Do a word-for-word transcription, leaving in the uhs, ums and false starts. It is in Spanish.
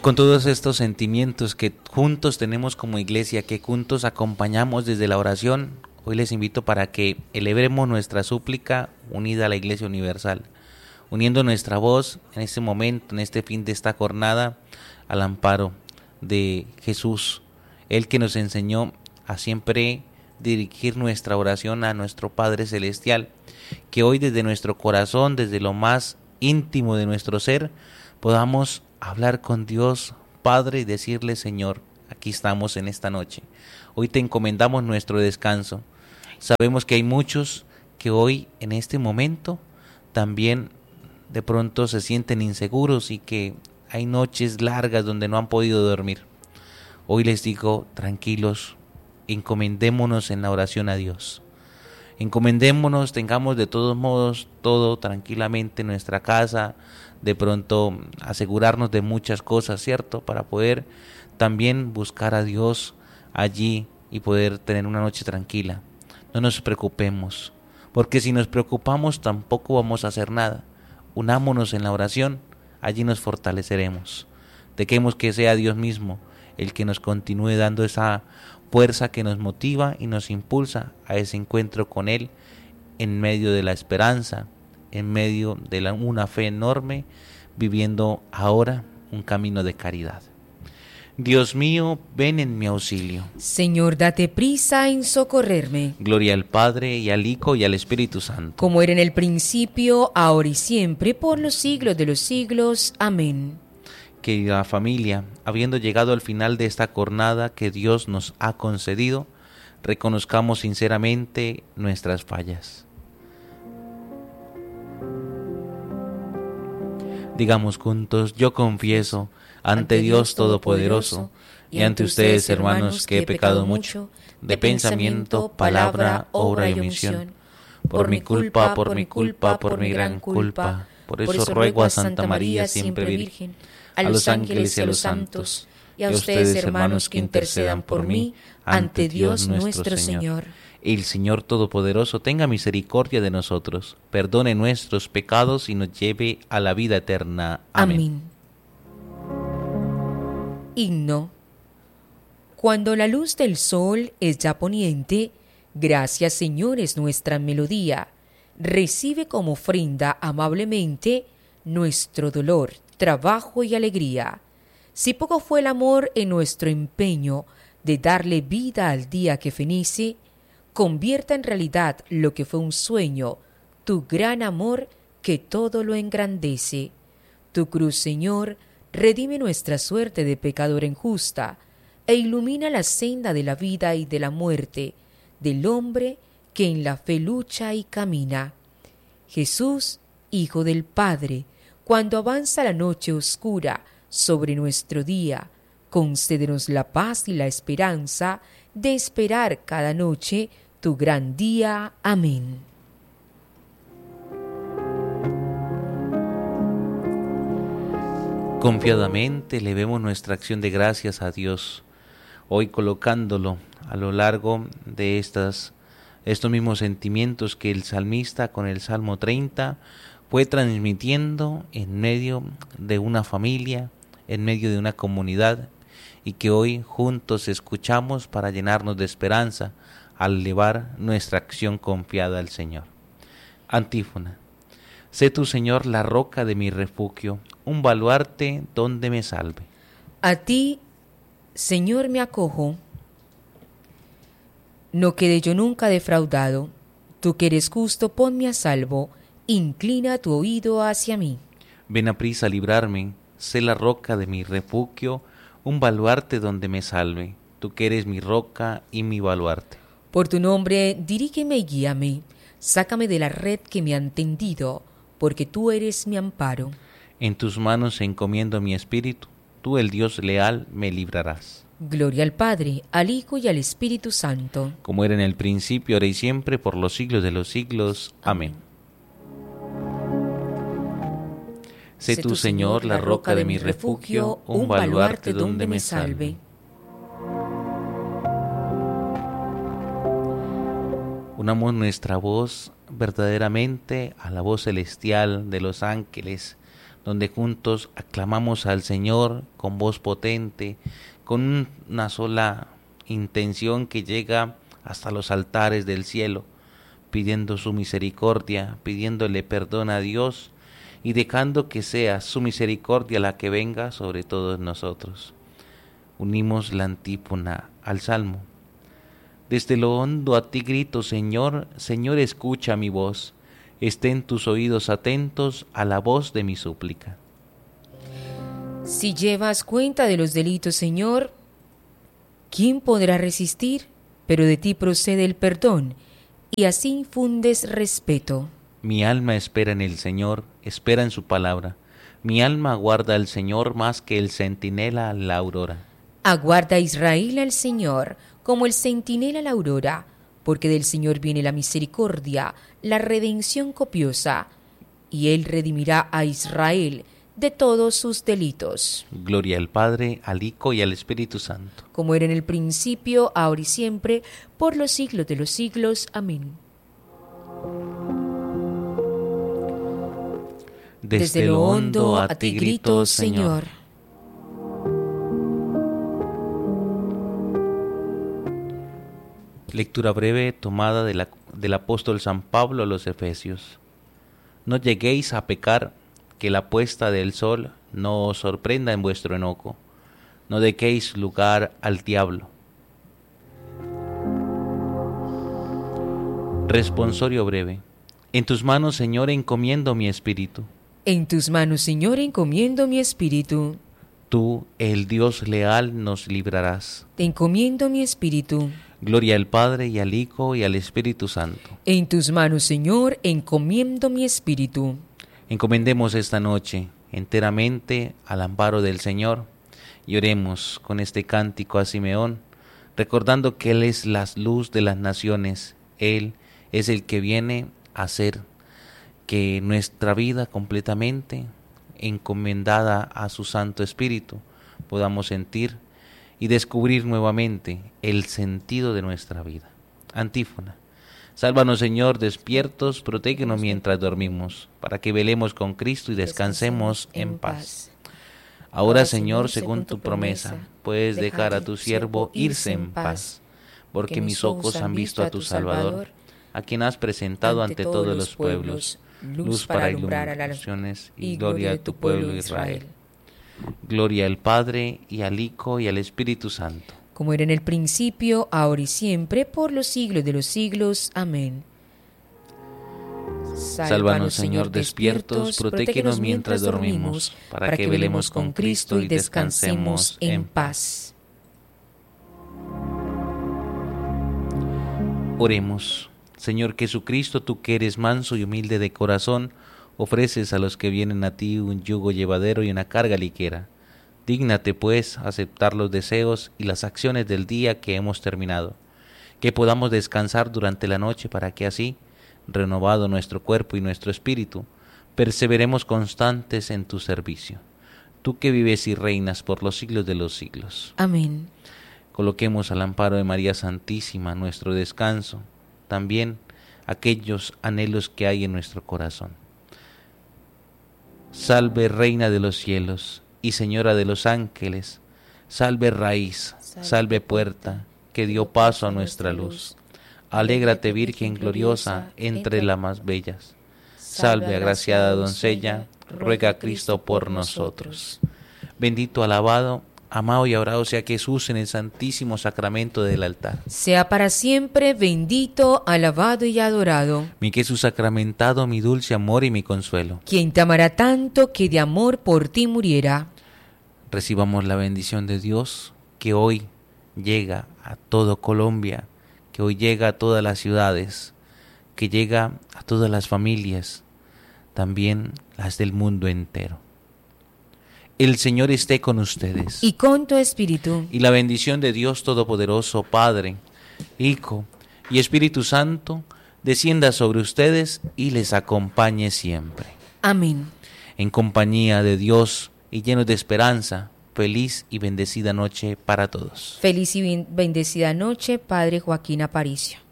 con todos estos sentimientos que juntos tenemos como iglesia, que juntos acompañamos desde la oración, hoy les invito para que elevemos nuestra súplica unida a la Iglesia Universal, uniendo nuestra voz en este momento, en este fin de esta jornada, al amparo de Jesús, Él que nos enseñó a siempre dirigir nuestra oración a nuestro Padre Celestial, que hoy desde nuestro corazón, desde lo más íntimo de nuestro ser, podamos hablar con Dios Padre y decirle: Señor, aquí estamos en esta noche, hoy te encomendamos nuestro descanso. Sabemos que hay muchos que hoy en este momento también de pronto se sienten inseguros y que hay noches largas donde no han podido dormir. Hoy les digo: tranquilos, encomendémonos en la oración a Dios. Encomendémonos, tengamos de todos modos todo tranquilamente en nuestra casa, de pronto asegurarnos de muchas cosas, ¿cierto? Para poder también buscar a Dios allí y poder tener una noche tranquila. No nos preocupemos, porque si nos preocupamos tampoco vamos a hacer nada. Unámonos en la oración, allí nos fortaleceremos. Dejemos que sea Dios mismo el que nos continúe dando esa fuerza que nos motiva y nos impulsa a ese encuentro con Él en medio de la esperanza, en medio de la, una fe enorme, viviendo ahora un camino de caridad. Dios mío, ven en mi auxilio. Señor, date prisa en socorrerme. Gloria al Padre, y al Hijo, y al Espíritu Santo. Como era en el principio, ahora y siempre, por los siglos de los siglos. Amén. Querida familia, habiendo llegado al final de esta jornada que Dios nos ha concedido, reconozcamos sinceramente nuestras fallas. Digamos juntos: yo confieso ante Dios Todopoderoso y ante ustedes, hermanos, que he pecado mucho, de pensamiento, palabra, obra y omisión, por mi culpa, por mi culpa, por mi gran culpa. Por eso ruego a Santa María, siempre Virgen, a los ángeles y a los santos, y a ustedes, hermanos, que intercedan por mí ante Dios nuestro Señor. El Señor Todopoderoso tenga misericordia de nosotros, perdone nuestros pecados y nos lleve a la vida eterna. Amén. Amén. Himno. Cuando la luz del sol es ya poniente, gracias, Señor, es nuestra melodía. Recibe como ofrenda amablemente nuestro dolor, trabajo y alegría. Si poco fue el amor en nuestro empeño de darle vida al día que fenece, convierta en realidad lo que fue un sueño, tu gran amor que todo lo engrandece. Tu cruz, Señor, redime nuestra suerte de pecador injusta, e ilumina la senda de la vida y de la muerte, del hombre que en la fe lucha y camina. Jesús, Hijo del Padre, cuando avanza la noche oscura sobre nuestro día, concédenos la paz y la esperanza de esperar cada noche tu gran día. Amén. Confiadamente elevemos nuestra acción de gracias a Dios, hoy colocándolo a lo largo de estas, estos mismos sentimientos que el salmista con el Salmo treinta fue transmitiendo en medio de una familia, en medio de una comunidad, y que hoy juntos escuchamos para llenarnos de esperanza al elevar nuestra acción confiada al Señor. Antífona. Sé tú, Señor, la roca de mi refugio, un baluarte donde me salve. A ti, Señor, me acojo. No quede yo nunca defraudado. Tú que eres justo, ponme a salvo. Inclina tu oído hacia mí. Ven a prisa a librarme. Sé la roca de mi refugio, un baluarte donde me salve. Tú que eres mi roca y mi baluarte. Por tu nombre, dirígeme y guíame. Sácame de la red que me han tendido, porque tú eres mi amparo. En tus manos encomiendo mi espíritu. Tú, el Dios leal, me librarás. Gloria al Padre, al Hijo y al Espíritu Santo. Como era en el principio, ahora y siempre, por los siglos de los siglos. Amén. Sé tú, Señor, la roca de mi refugio, un baluarte donde me salve. Unamos nuestra voz verdaderamente a la voz celestial de los ángeles, donde juntos aclamamos al Señor con voz potente, con una sola intención que llega hasta los altares del cielo, pidiendo su misericordia, pidiéndole perdón a Dios y dejando que sea su misericordia la que venga sobre todos nosotros. Unimos la antífona al Salmo. Desde lo hondo a ti grito, Señor, Señor, escucha mi voz. Estén tus oídos atentos a la voz de mi súplica. Si llevas cuenta de los delitos, Señor, ¿quién podrá resistir? Pero de ti procede el perdón, y así infundes respeto. Mi alma espera en el Señor, espera en su palabra. Mi alma aguarda al Señor más que el centinela a la aurora. Aguarda Israel al Señor, como el centinela a la aurora, porque del Señor viene la misericordia, la redención copiosa, y Él redimirá a Israel de todos sus delitos. Gloria al Padre, al Hijo y al Espíritu Santo. Como era en el principio, ahora y siempre, por los siglos de los siglos. Amén. Desde, Desde lo hondo a ti grito, Señor. Lectura breve tomada de la, del apóstol San Pablo a los Efesios. No lleguéis a pecar, que la puesta del sol no os sorprenda en vuestro enojo. No deis lugar al diablo. Responsorio breve. En tus manos, Señor, encomiendo mi espíritu. En tus manos, Señor, encomiendo mi espíritu. Tú, el Dios leal, nos librarás. Te encomiendo mi espíritu. Gloria al Padre, y al Hijo, y al Espíritu Santo. En tus manos, Señor, encomiendo mi espíritu. Encomendemos esta noche enteramente al amparo del Señor y oremos con este cántico a Simeón, recordando que Él es la luz de las naciones. Él es el que viene a hacer que nuestra vida completamente encomendada a su Santo Espíritu podamos sentir y descubrir nuevamente el sentido de nuestra vida. Antífona. Sálvanos, Señor, despiertos, protégenos mientras dormimos, para que velemos con Cristo y descansemos en paz. Ahora, Señor, según tu promesa, puedes dejar a tu siervo irse en paz, porque mis ojos han visto a tu Salvador, a quien has presentado ante todos los pueblos, luz para iluminar a las naciones y gloria a tu pueblo Israel. Gloria al Padre, y al Hijo, y al Espíritu Santo. Como era en el principio, ahora y siempre, por los siglos de los siglos. Amén. Sálvanos, Señor, despiertos, protégenos mientras dormimos, para que velemos con Cristo y descansemos en paz. Oremos. Señor Jesucristo, tú que eres manso y humilde de corazón, ofreces a los que vienen a ti un yugo llevadero y una carga ligera. Dígnate, pues, aceptar los deseos y las acciones del día que hemos terminado, que podamos descansar durante la noche para que así, renovado nuestro cuerpo y nuestro espíritu, perseveremos constantes en tu servicio. Tú que vives y reinas por los siglos de los siglos. Amén. Coloquemos al amparo de María Santísima nuestro descanso, también aquellos anhelos que hay en nuestro corazón. Salve, Reina de los cielos y Señora de los ángeles, salve raíz, salve puerta, que dio paso a nuestra luz. Alégrate, Virgen gloriosa, entre las más bellas. Salve, agraciada doncella, ruega a Cristo por nosotros. Bendito, alabado, amado y adorado sea Jesús en el santísimo sacramento del altar. Sea para siempre bendito, alabado y adorado. Mi Jesús sacramentado, mi dulce amor y mi consuelo. Quien te amará tanto que de amor por ti muriera. Recibamos la bendición de Dios que hoy llega a todo Colombia, que hoy llega a todas las ciudades, que llega a todas las familias, también las del mundo entero. El Señor esté con ustedes. Y con tu espíritu. Y la bendición de Dios Todopoderoso, Padre, Hijo y Espíritu Santo, descienda sobre ustedes y les acompañe siempre. Amén. En compañía de Dios y llenos de esperanza, feliz y bendecida noche para todos. Feliz y bendecida noche, Padre Joaquín Aparicio.